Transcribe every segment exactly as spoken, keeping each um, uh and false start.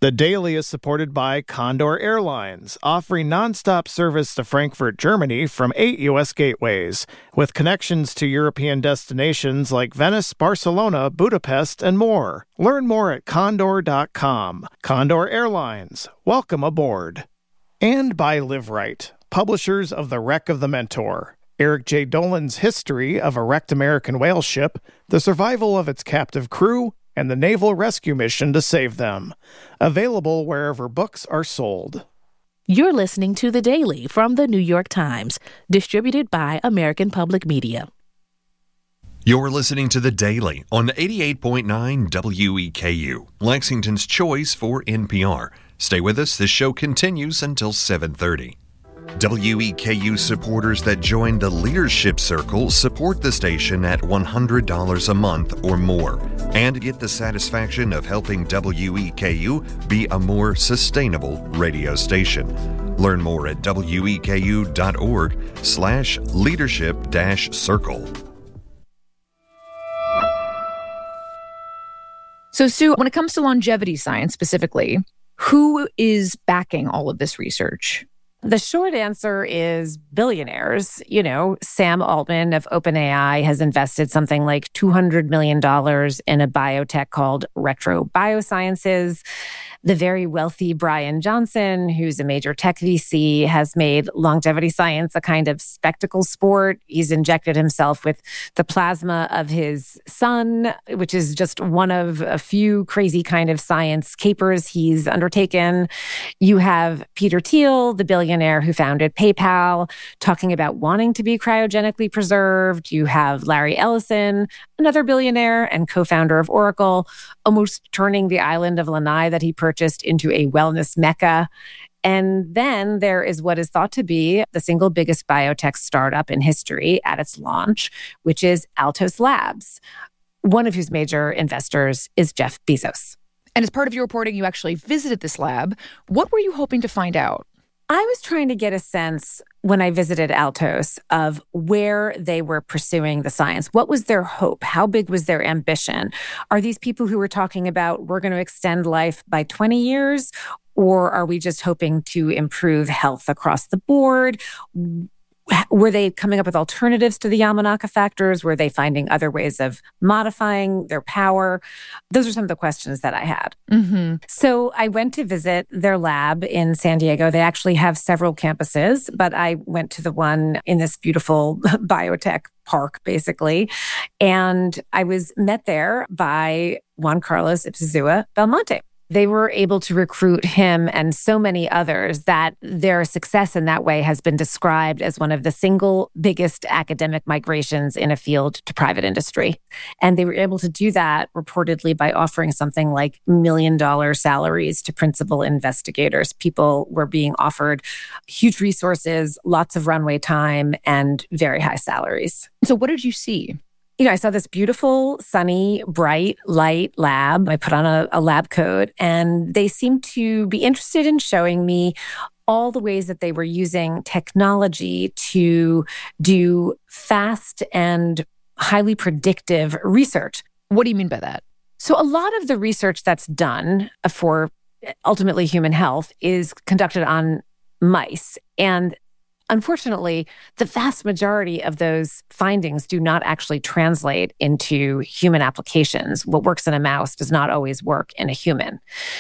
The Daily is supported by Condor Airlines, offering nonstop service to Frankfurt, Germany from eight U S gateways, with connections to European destinations like Venice, Barcelona, Budapest, and more. Learn more at condor dot com. Condor Airlines, welcome aboard. And by Live Right, publishers of The Wreck of the Mentor, Eric J. Dolan's history of a wrecked American whale ship, the survival of its captive crew, and the naval rescue mission to save them. Available wherever books are sold. You're listening to The Daily from The New York Times, distributed by American Public Media. You're listening to The Daily on eighty-eight point nine W E K U, Lexington's choice for N P R. Stay with us. This show continues until seven thirty. W E K U supporters that join the Leadership Circle support the station at one hundred dollars a month or more and get the satisfaction of helping W E K U be a more sustainable radio station. Learn more at weku.org slash leadership dash circle. So, Sue, when it comes to longevity science specifically, who is backing all of this research? The short answer is billionaires. You know, Sam Altman of OpenAI has invested something like two hundred million dollars in a biotech called Retro Biosciences. The very wealthy Brian Johnson, who's a major tech V C, has made longevity science a kind of spectacle sport. He's injected himself with the plasma of his son, which is just one of a few crazy kind of science capers he's undertaken. You have Peter Thiel, the billionaire who founded PayPal, talking about wanting to be cryogenically preserved. You have Larry Ellison, another billionaire and co-founder of Oracle, almost turning the island of Lanai that he purchased into a wellness mecca. And then there is what is thought to be the single biggest biotech startup in history at its launch, which is Altos Labs, one of whose major investors is Jeff Bezos. And as part of your reporting, you actually visited this lab. What were you hoping to find out? I was trying to get a sense when I visited Altos of where they were pursuing the science. What was their hope? How big was their ambition? Are these people who were talking about we're going to extend life by twenty years? Or are we just hoping to improve health across the board? Were they coming up with alternatives to the Yamanaka factors? Were they finding other ways of modifying their power? Those are some of the questions that I had. Mm-hmm. So I went to visit their lab in San Diego. They actually have several campuses, but I went to the one in this beautiful biotech park, basically. And I was met there by Juan Carlos Ipsuzua Belmonte. They were able to recruit him and so many others that their success in that way has been described as one of the single biggest academic migrations in a field to private industry. And they were able to do that reportedly by offering something like million dollar salaries to principal investigators. People were being offered huge resources, lots of runway time, and very high salaries. So what did you see? You know, I saw this beautiful, sunny, bright, light lab. I put on a, a lab coat, and they seemed to be interested in showing me all the ways that they were using technology to do fast and highly predictive research. What do you mean by that? So a lot of the research that's done for ultimately human health is conducted on mice. And unfortunately, the vast majority of those findings do not actually translate into human applications. What works in a mouse does not always work in a human.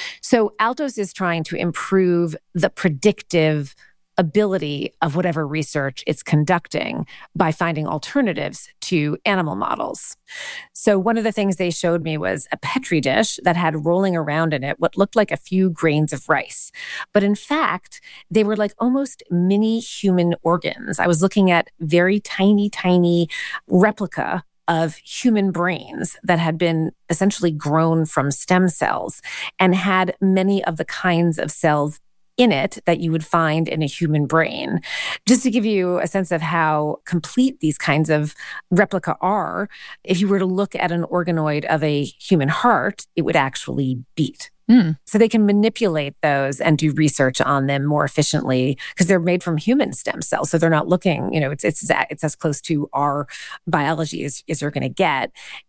So Altos is trying to improve the predictive ability of whatever research it's conducting by finding alternatives to animal models. So one of the things they showed me was a Petri dish that had rolling around in it what looked like a few grains of rice. But in fact, they were like almost mini human organs. I was looking at very tiny, tiny replica of human brains that had been essentially grown from stem cells and had many of the kinds of cells in it that you would find in a human brain. Just to give you a sense of how complete these kinds of replica are, if you were to look at an organoid of a human heart, it would actually beat. Mm. So they can manipulate those and do research on them more efficiently because they're made from human stem cells. So they're not looking, you know, it's it's it's as close to our biology as, as you're going to get.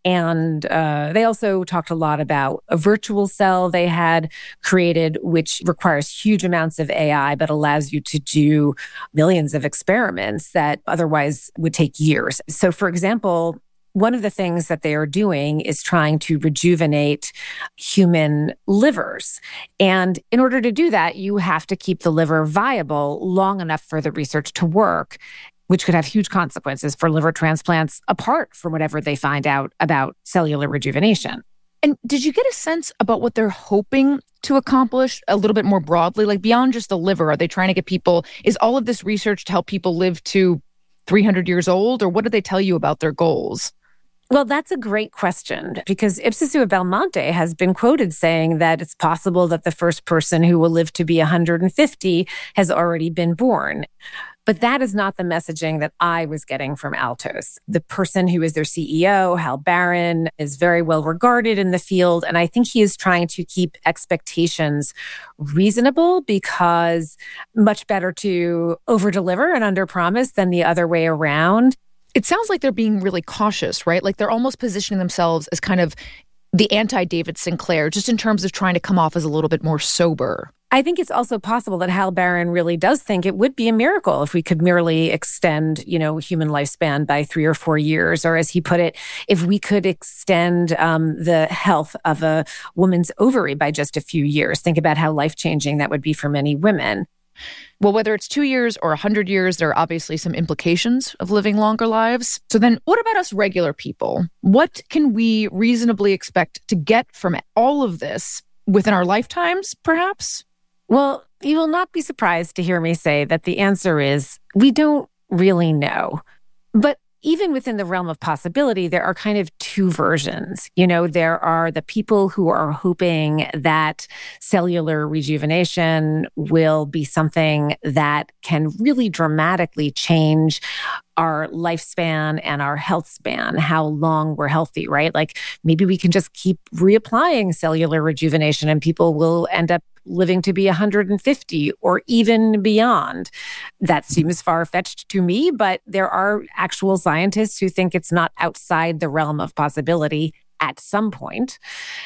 And uh, they also talked a lot about a virtual cell they had created, which requires huge amounts of A I, but allows you to do millions of experiments that otherwise would take years. So, for example, one of the things that they are doing is trying to rejuvenate human livers. And in order to do that, you have to keep the liver viable long enough for the research to work, which could have huge consequences for liver transplants apart from whatever they find out about cellular rejuvenation. And did you get a sense about what they're hoping to accomplish a little bit more broadly? Like beyond just the liver, are they trying to get people, is all of this research to help people live to three hundred years old? Or what did they tell you about their goals? Well, that's a great question because Ipsisu Belmonte has been quoted saying that it's possible that the first person who will live to be one hundred fifty has already been born. But that is not the messaging that I was getting from Altos. The person who is their C E O, Hal Barron, is very well regarded in the field. And I think he is trying to keep expectations reasonable because much better to over-deliver and under-promise than the other way around. It sounds like they're being really cautious, right? Like they're almost positioning themselves as kind of the anti-David Sinclair, just in terms of trying to come off as a little bit more sober. I think it's also possible that Hal Barron really does think it would be a miracle if we could merely extend, you know, human lifespan by three or four years, or as he put it, if we could extend um, the health of a woman's ovary by just a few years. Think about how life-changing that would be for many women. Well, whether it's two years or one hundred years, there are obviously some implications of living longer lives. So then what about us regular people? What can we reasonably expect to get from all of this within our lifetimes, perhaps? Well, you will not be surprised to hear me say that the answer is we don't really know. But even within the realm of possibility, there are kind of two versions. You know, there are the people who are hoping that cellular rejuvenation will be something that can really dramatically change our lifespan and our health span, how long we're healthy, right? Like maybe we can just keep reapplying cellular rejuvenation and people will end up living to be one hundred fifty or even beyond. That seems far-fetched to me, but there are actual scientists who think it's not outside the realm of possibility at some point.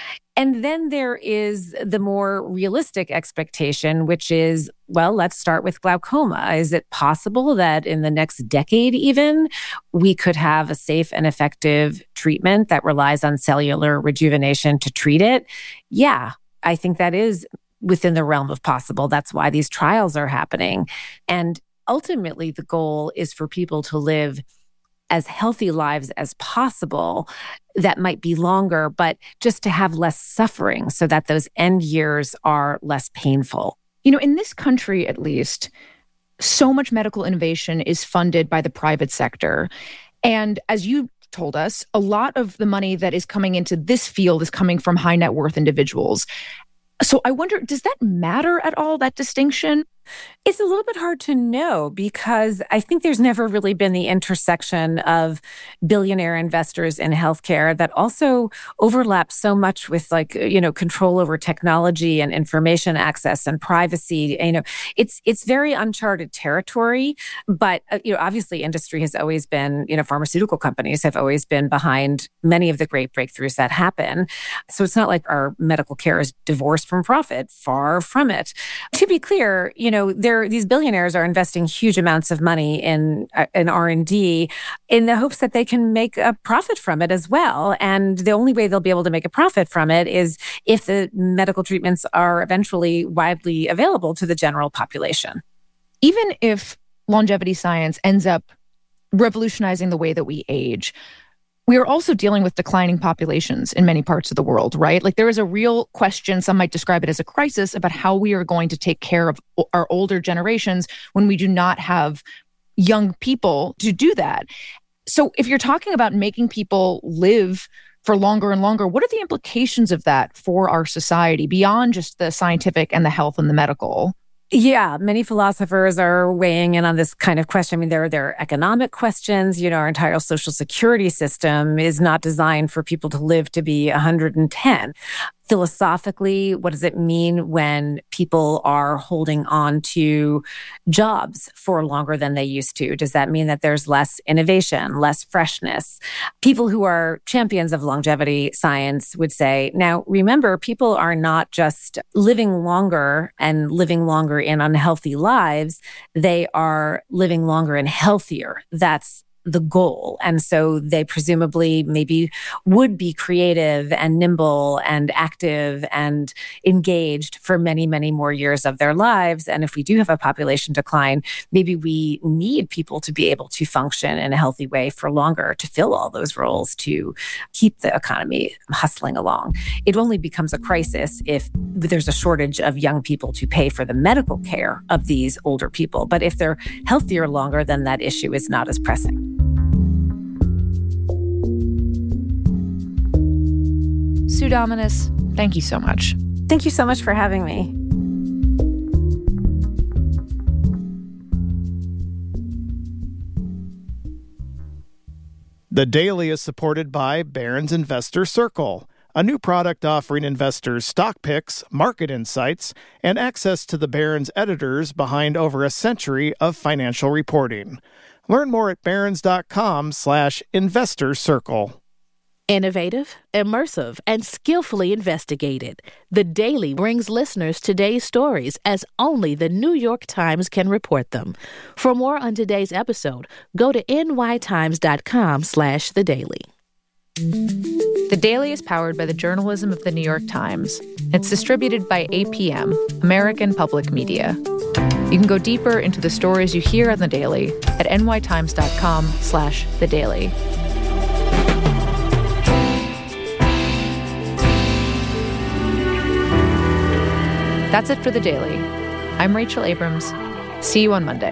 And then there is the more realistic expectation, which is, well, let's start with glaucoma. Is it possible that in the next decade even, we could have a safe and effective treatment that relies on cellular rejuvenation to treat it? Yeah, I think that is within the realm of possible. That's why these trials are happening. And ultimately, the goal is for people to live as healthy lives as possible that might be longer, but just to have less suffering so that those end years are less painful. You know, in this country, at least, so much medical innovation is funded by the private sector. And as you told us, a lot of the money that is coming into this field is coming from high net worth individuals. So I wonder, does that matter at all, that distinction? It's a little bit hard to know because I think there's never really been the intersection of billionaire investors in healthcare that also overlaps so much with like, you know, control over technology and information access and privacy. You know, it's, it's very uncharted territory, but, uh, you know, obviously industry has always been, you know, pharmaceutical companies have always been behind many of the great breakthroughs that happen. So it's not like our medical care is divorced from profit, far from it. To be clear, you know, There, these billionaires are investing huge amounts of money in uh, in R and D in the hopes that they can make a profit from it as well. And the only way they'll be able to make a profit from it is if the medical treatments are eventually widely available to the general population. Even if longevity science ends up revolutionizing the way that we age, we are also dealing with declining populations in many parts of the world, right? Like there is a real question, some might describe it as a crisis, about how we are going to take care of our older generations when we do not have young people to do that. So if you're talking about making people live for longer and longer, what are the implications of that for our society beyond just the scientific and the health and the medical? Yeah, many philosophers are weighing in on this kind of question. I mean, there are, there are economic questions. You know, our entire social security system is not designed for people to live to be one hundred ten. philosophically, what does it mean when people are holding on to jobs for longer than they used to? Does that mean that there's less innovation, less freshness? People who are champions of longevity science would say, now remember, people are not just living longer and living longer in unhealthy lives. They are living longer and healthier. That's the goal. And so they presumably maybe would be creative and nimble and active and engaged for many, many more years of their lives. And if we do have a population decline, maybe we need people to be able to function in a healthy way for longer, to fill all those roles, to keep the economy hustling along. It only becomes a crisis if there's a shortage of young people to pay for the medical care of these older people. But if they're healthier longer, then that issue is not as pressing. Sue Dominus, thank you so much. Thank you so much for having me. The Daily is supported by Barron's Investor Circle, a new product offering investors stock picks, market insights, and access to the Barron's editors behind over a century of financial reporting. Learn more at barrons.com slash investor circle. Innovative, immersive, and skillfully investigated, The Daily brings listeners today's stories as only the New York Times can report them. For more on today's episode, go to nytimes.com slash The Daily. The Daily is powered by the journalism of the New York Times. It's distributed by A P M, American Public Media. You can go deeper into the stories you hear on The Daily at nytimes.com slash The Daily. That's it for The Daily. I'm Rachel Abrams. See you on Monday.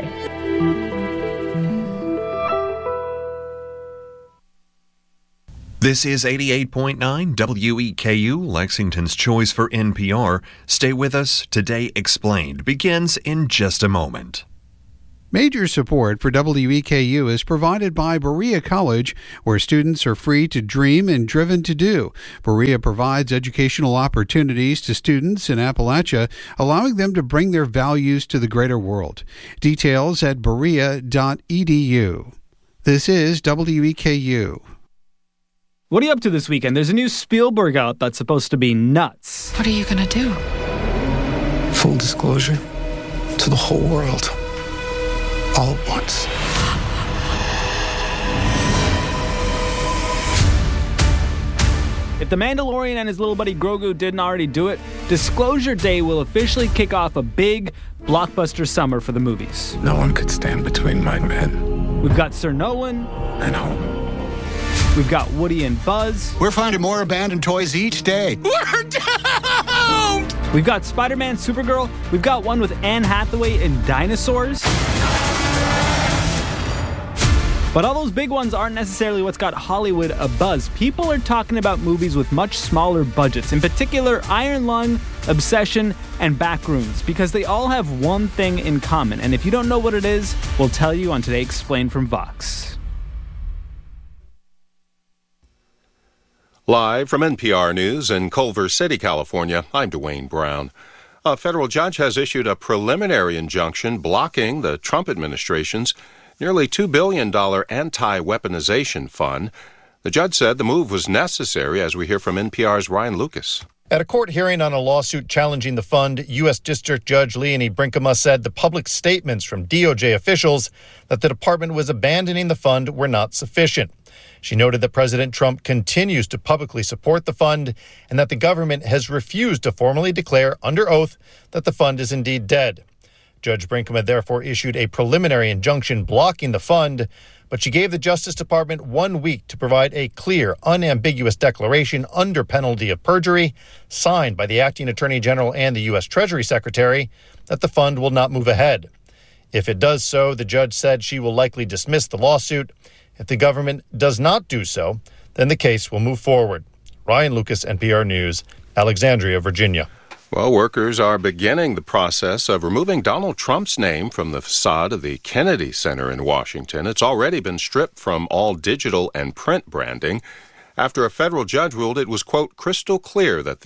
This is eighty-eight point nine W E K U, Lexington's choice for N P R. Stay with us. Today Explained begins in just a moment. Major support for W E K U is provided by Berea College, where students are free to dream and driven to do. Berea provides educational opportunities to students in Appalachia, allowing them to bring their values to the greater world. Details at berea dot e d u. This is W E K U. What are you up to this weekend? There's a new Spielberg out that's supposed to be nuts. What are you gonna do? Full disclosure to the whole world. All at once. If The Mandalorian and his little buddy Grogu didn't already do it, Disclosure Day will officially kick off a big blockbuster summer for the movies. No one could stand between my men. We've got Sir Nolan. And home. We've got Woody and Buzz. We're finding more abandoned toys each day. We're doomed! We've got Spider-Man, Supergirl. We've got one with Anne Hathaway and dinosaurs. But all those big ones aren't necessarily what's got Hollywood abuzz. People are talking about movies with much smaller budgets, in particular Iron Lung, Obsession, and Backrooms, because they all have one thing in common. And if you don't know what it is, we'll tell you on Today Explained from Vox. Live from N P R News in Culver City, California, I'm Dwayne Brown. A federal judge has issued a preliminary injunction blocking the Trump administration's nearly two billion dollars anti-weaponization fund. The judge said the move was necessary, as we hear from N P R's Ryan Lucas. At a court hearing on a lawsuit challenging the fund, U S. District Judge Leonie Brinkema said the public statements from D O J officials that the department was abandoning the fund were not sufficient. She noted that President Trump continues to publicly support the fund and that the government has refused to formally declare under oath that the fund is indeed dead. Judge Brinkema therefore issued a preliminary injunction blocking the fund, but she gave the Justice Department one week to provide a clear, unambiguous declaration under penalty of perjury, signed by the acting Attorney General and the U S. Treasury Secretary, that the fund will not move ahead. If it does so, the judge said she will likely dismiss the lawsuit. If the government does not do so, then the case will move forward. Ryan Lucas, N P R News, Alexandria, Virginia. Well, workers are beginning the process of removing Donald Trump's name from the facade of the Kennedy Center in Washington. It's already been stripped from all digital and print branding after a federal judge ruled it was, quote, crystal clear that the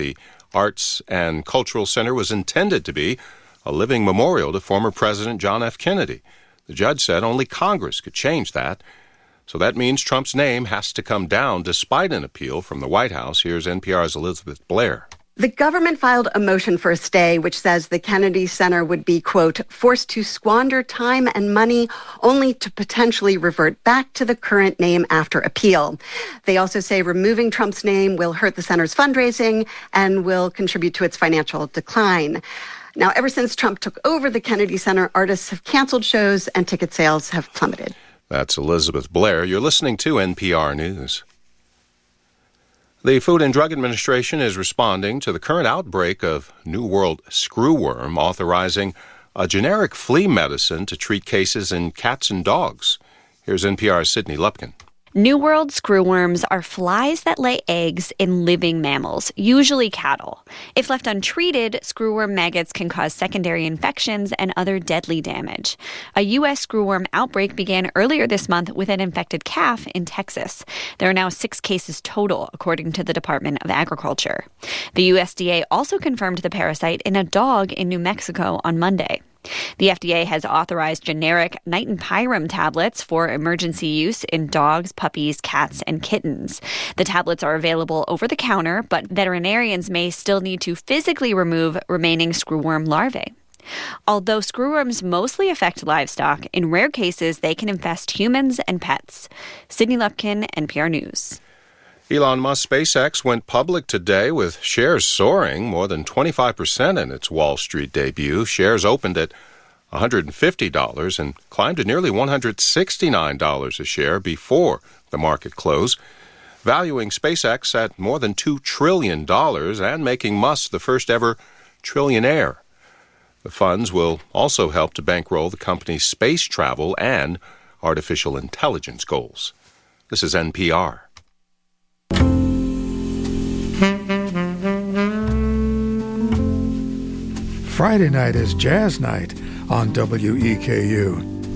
Arts and Cultural Center was intended to be a living memorial to former President John F. Kennedy. The judge said only Congress could change that. So that means Trump's name has to come down despite an appeal from the White House. Here's N P R's Elizabeth Blair. The government filed a motion for a stay, which says the Kennedy Center would be, quote, forced to squander time and money only to potentially revert back to the current name after appeal. They also say removing Trump's name will hurt the center's fundraising and will contribute to its financial decline. Now, ever since Trump took over the Kennedy Center, artists have canceled shows and ticket sales have plummeted. That's Elizabeth Blair. You're listening to N P R News. The Food and Drug Administration is responding to the current outbreak of New World screwworm, authorizing a generic flea medicine to treat cases in cats and dogs. Here's N P R's Sydney Lupkin. New World screwworms are flies that lay eggs in living mammals, usually cattle. If left untreated, screwworm maggots can cause secondary infections and other deadly damage. A U S screwworm outbreak began earlier this month with an infected calf in Texas. There are now six cases total, according to the Department of Agriculture. The U S D A also confirmed the parasite in a dog in New Mexico on Monday. The F D A has authorized generic Nitenpyram tablets for emergency use in dogs, puppies, cats, and kittens. The tablets are available over the counter, but veterinarians may still need to physically remove remaining screwworm larvae. Although screwworms mostly affect livestock, in rare cases they can infest humans and pets. Sydney Lupkin, N P R News. Elon Musk's SpaceX went public today with shares soaring more than twenty-five percent in its Wall Street debut. Shares opened at one hundred fifty dollars and climbed to nearly one hundred sixty-nine dollars a share before the market close, valuing SpaceX at more than two trillion dollars and making Musk the first ever trillionaire. The funds will also help to bankroll the company's space travel and artificial intelligence goals. This is N P R. Friday night is Jazz Night on W E K U.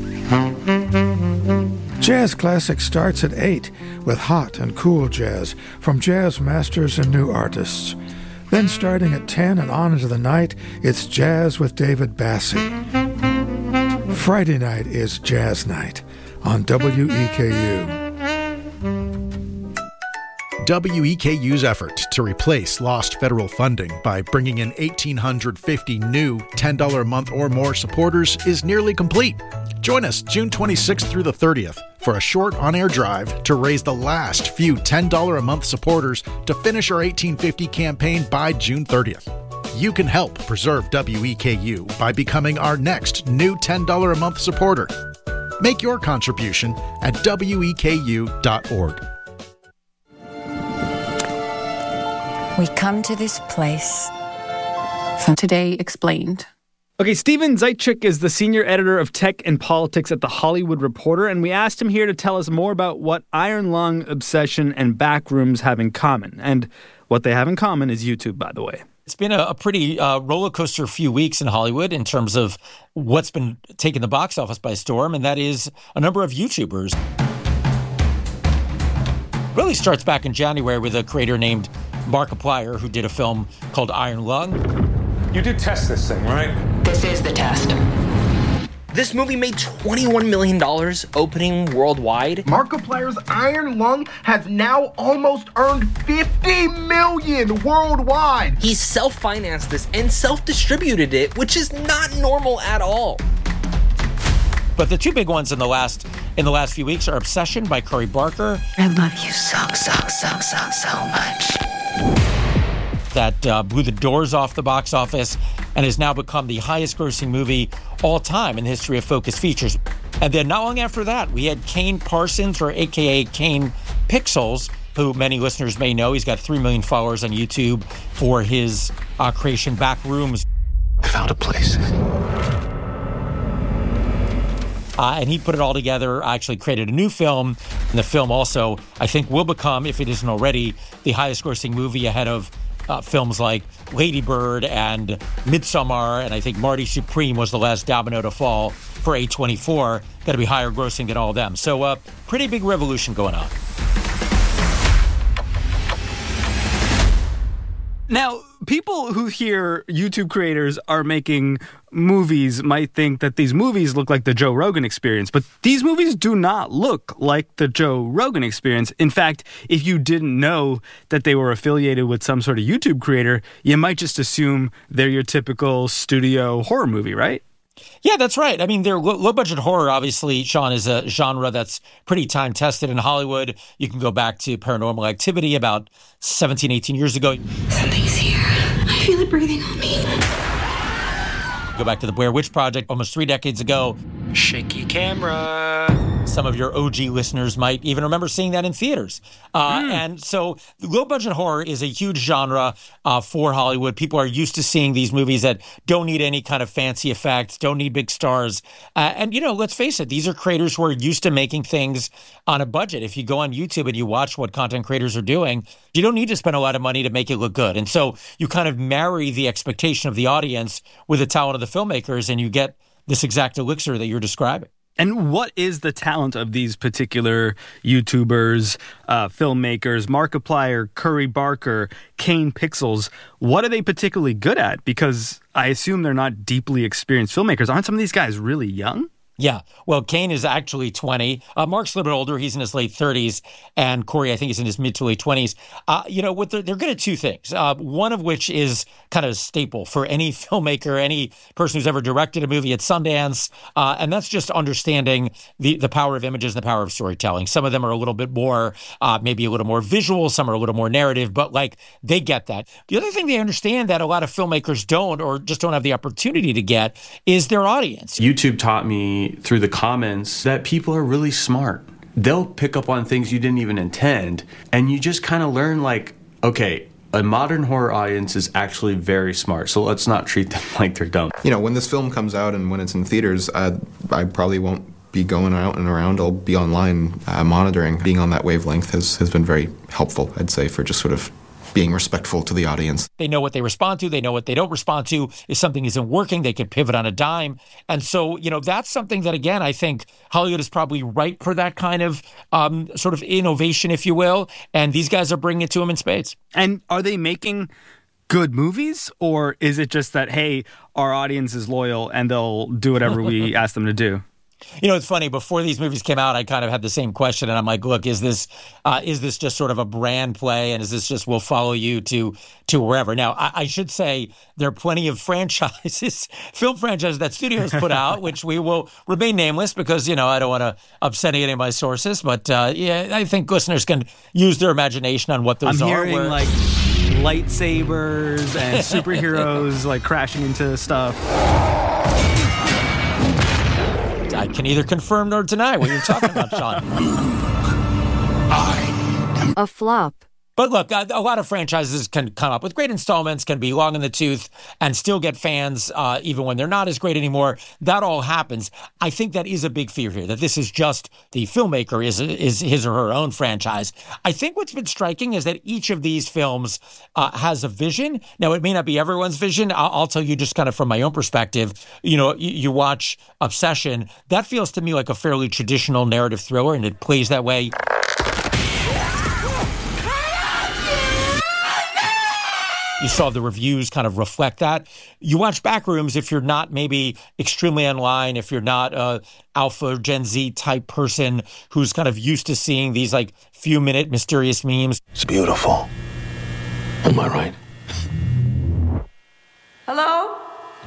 Jazz Classic starts at eight with hot and cool jazz from jazz masters and new artists. Then starting at ten and on into the night, it's Jazz with David Bassie. Friday night is Jazz Night on W E K U. W E K U's effort to replace lost federal funding by bringing in one thousand eight hundred fifty new ten dollars a month or more supporters is nearly complete. Join us June twenty-sixth through the thirtieth for a short on-air drive to raise the last few ten dollars a month supporters to finish our eighteen fifty campaign by June thirtieth. You can help preserve W E K U by becoming our next new ten dollars a month supporter. Make your contribution at W E K U dot org. We come to this place from Today Explained. Okay, Steven Zaitchik is the senior editor of tech and politics at The Hollywood Reporter, and we asked him here to tell us more about what Iron Lung, Obsession, and Backrooms have in common. And what they have in common is YouTube, by the way. It's been a, a pretty uh, roller coaster few weeks in Hollywood in terms of what's been taking the box office by storm, and that is a number of YouTubers. Really starts back in January with a creator named Markiplier, who did a film called Iron Lung. You did test this thing, right? This is the test. This movie made twenty-one million dollars opening worldwide. Markiplier's Iron Lung has now almost earned fifty million dollars worldwide. He self-financed this and self-distributed it, which is not normal at all. But the two big ones in the last in the last few weeks are Obsession by Curry Barker. I love you so, so, so, so, so much. That uh, blew the doors off the box office and has now become the highest grossing movie all time in the history of Focus Features. And then not long after that, we had Kane Parsons, or A K A Kane Pixels, who many listeners may know. He's got three million followers on YouTube for his uh, creation Backrooms. I found a place. Uh, and he put it all together, actually created a new film. And the film also, I think, will become, if it isn't already, the highest grossing movie ahead of uh, films like Lady Bird and Midsommar. And I think Marty Supreme was the last domino to fall for A twenty-four. Got to be higher grossing than all of them. So uh, pretty big revolution going on. Now, people who hear YouTube creators are making movies might think that these movies look like the Joe Rogan Experience, but these movies do not look like the Joe Rogan Experience. In fact, if you didn't know that they were affiliated with some sort of YouTube creator, you might just assume they're your typical studio horror movie, right? Yeah, that's right. I mean, they're low-budget horror, obviously, Sean, is a genre that's pretty time-tested in Hollywood. You can go back to Paranormal Activity about seventeen, eighteen years ago. Something's here. I feel it breathing on me. Go back to the Blair Witch Project almost three decades ago. Shaky camera. Some of your O G listeners might even remember seeing that in theaters. Uh, mm. And so low-budget horror is a huge genre uh, for Hollywood. People are used to seeing these movies that don't need any kind of fancy effects, don't need big stars. Uh, and, you know, let's face it, these are creators who are used to making things on a budget. If you go on YouTube and you watch what content creators are doing, you don't need to spend a lot of money to make it look good. And so you kind of marry the expectation of the audience with the talent of the filmmakers, and you get this exact elixir that you're describing. And what is the talent of these particular YouTubers, uh, filmmakers, Markiplier, Curry Barker, Kane Pixels? What are they particularly good at? Because I assume they're not deeply experienced filmmakers. Aren't some of these guys really young? Yeah. Well, Kane is actually twenty. Uh, Mark's a little bit older. He's in his late thirties. And Corey, I think, is in his mid to late twenties. Uh, you know, what they're, they're good at two things. Uh, one of which is kind of a staple for any filmmaker, any person who's ever directed a movie at Sundance. Uh, and that's just understanding the, the power of images and the power of storytelling. Some of them are a little bit more, uh, maybe a little more visual. Some are a little more narrative. But, like, they get that. The other thing they understand that a lot of filmmakers don't, or just don't have the opportunity to get, is their audience. YouTube taught me through the comments that people are really smart. They'll pick up on things you didn't even intend, and you just kind of learn, like, okay, a modern horror audience is actually very smart, so let's not treat them like they're dumb. You know, when this film comes out and when it's in theaters, uh, I probably won't be going out and around. I'll be online uh, monitoring. Being on that wavelength has, has been very helpful, I'd say, for just sort of being respectful to the audience. They know what they respond to. They know what they don't respond to. If something isn't working, they can pivot on a dime. And so, you know, that's something that, again, I think Hollywood is probably ripe for that kind of um, sort of innovation, if you will. And these guys are bringing it to them in spades. And are they making good movies, or is it just that, hey, our audience is loyal and they'll do whatever we ask them to do? You know, it's funny. Before these movies came out, I kind of had the same question, and I'm like, "Look, is this uh, is this just sort of a brand play, and is this just we'll follow you to to wherever?" Now, I, I should say there are plenty of franchises, film franchises that studios put out, which we will remain nameless because you know I don't want to upset any of my sources. But uh, yeah, I think listeners can use their imagination on what those I'm are. I'm hearing where... like lightsabers and superheroes like crashing into stuff. I can either confirm nor deny what you're talking about, Sean. I am a flop. But look, a lot of franchises can come up with great installments, can be long in the tooth, and still get fans uh, even when they're not as great anymore. That all happens. I think that is a big fear here, that this is just the filmmaker is is his or her own franchise. I think what's been striking is that each of these films uh, has a vision. Now, it may not be everyone's vision. I'll, I'll tell you just kind of from my own perspective. You know, you, you watch Obsession. That feels to me like a fairly traditional narrative thriller, and it plays that way. You saw the reviews kind of reflect that. You watch Backrooms if you're not maybe extremely online, if you're not a alpha Gen Z type person who's kind of used to seeing these like few minute mysterious memes. It's beautiful. Am I right? Hello?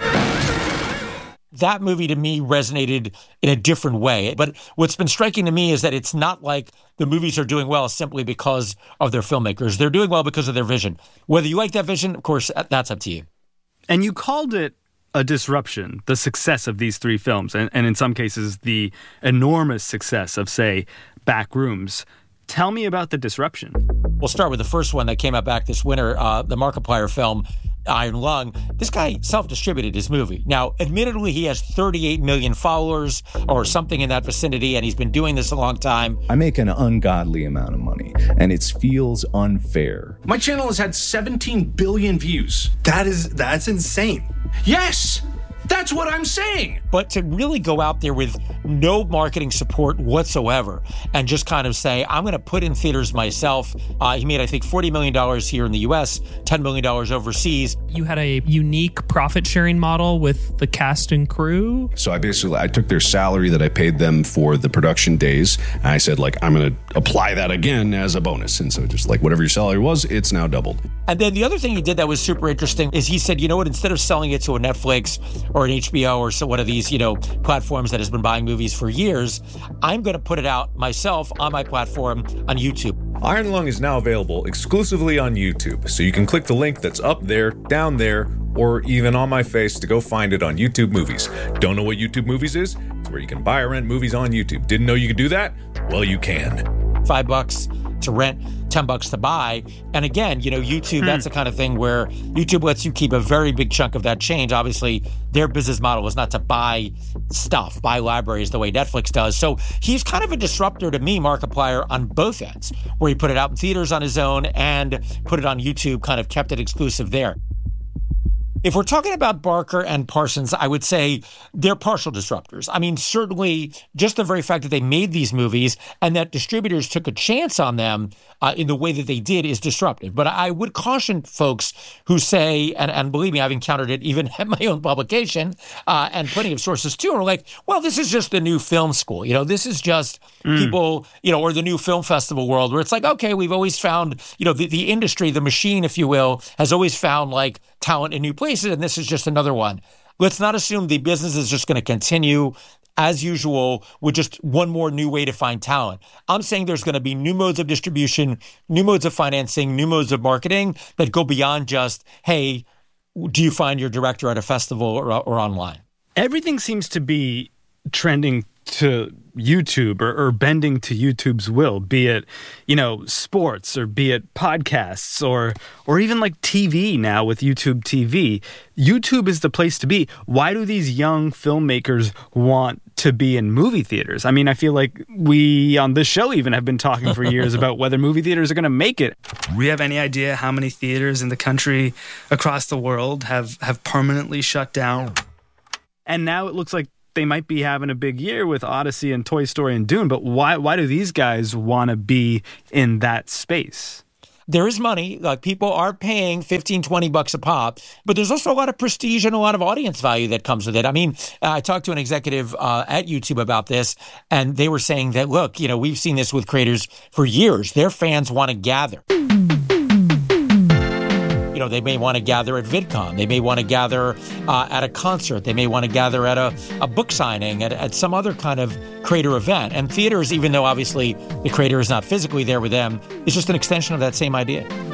That movie to me resonated in a different way. But what's been striking to me is that it's not like the movies are doing well simply because of their filmmakers. They're doing well because of their vision. Whether you like that vision, of course, that's up to you. And you called it a disruption, the success of these three films, and, and in some cases, the enormous success of, say, Backrooms. Tell me about the disruption. We'll start with the first one that came out back this winter, uh, the Markiplier film, Iron Lung. This guy self-distributed his movie. Now, admittedly, he has thirty-eight million followers or something in that vicinity, and he's been doing this a long time. I make an ungodly amount of money, and it feels unfair. My channel has had seventeen billion views. That is, that's insane. Yes! That's what I'm saying. But to really go out there with no marketing support whatsoever, and just kind of say, I'm going to put in theaters myself. Uh, he made, I think, forty million dollars here in the U S, ten million dollars overseas. You had a unique profit-sharing model with the cast and crew? So I basically, I took their salary that I paid them for the production days, and I said, like, I'm going to apply that again as a bonus. And so just like whatever your salary was, it's now doubled. And then the other thing he did that was super interesting is he said, you know what, instead of selling it to a Netflix or an H B O or so one of these, you know, platforms that has been buying movies for years, I'm going to put it out myself on my platform on YouTube. Iron Lung is now available exclusively on YouTube, so you can click the link that's up there, down there, or even on my face to go find it on YouTube Movies. Don't know what YouTube Movies is? It's where you can buy or rent movies on YouTube. Didn't know you could do that? Well, you can. Five bucks to rent, ten bucks to buy. And again, you know, YouTube, hmm. that's the kind of thing where YouTube lets you keep a very big chunk of that change. Obviously, their business model is not to buy stuff, buy libraries the way Netflix does. So he's kind of a disruptor to me, Markiplier, on both ends, where he put it out in theaters on his own and put it on YouTube, kind of kept it exclusive there. If we're talking about Barker and Parsons, I would say they're partial disruptors. I mean, certainly just the very fact that they made these movies and that distributors took a chance on them uh, in the way that they did is disruptive. But I would caution folks who say, and, and believe me, I've encountered it even at my own publication uh, and plenty of sources too, are like, well, this is just the new film school. You know, this is just mm. people, you know, or the new film festival world where it's like, okay, we've always found, you know, the, the industry, the machine, if you will, has always found like talent in new places, and this is just another one. Let's not assume the business is just going to continue as usual with just one more new way to find talent. I'm saying there's going to be new modes of distribution, new modes of financing, new modes of marketing that go beyond just, hey, do you find your director at a festival or, or online? Everything seems to be trending to YouTube or, or bending to YouTube's will, be it, you know, sports or be it podcasts or or even like T V now with YouTube T V. YouTube is the place to be. Why do these young filmmakers want to be in movie theaters? I mean, I feel like we on this show even have been talking for years about whether movie theaters are going to make it. Do we have any idea how many theaters in the country across the world have, have permanently shut down? And now it looks like they might be having a big year with Odyssey and Toy Story and Dune, but why why do these guys want to be in that space? There is money. Like, people are paying fifteen, twenty bucks a pop, but there's also a lot of prestige and a lot of audience value that comes with it. I mean, I talked to an executive uh, at YouTube about this, and they were saying that, look, you know, we've seen this with creators for years. Their fans want to gather. You know, they may want to gather at VidCon. They may want to gather uh, at a concert. They may want to gather at a, a book signing, at, at some other kind of creator event. And theaters, even though obviously the creator is not physically there with them, is just an extension of that same idea.